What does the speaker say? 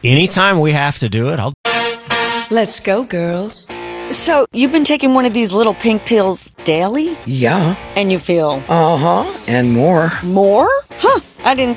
Anytime we have to do it, I'll... Let's go, girls. So, you've been taking one of these little pink pills daily? Yeah. And you feel... And more. More? Huh. I didn't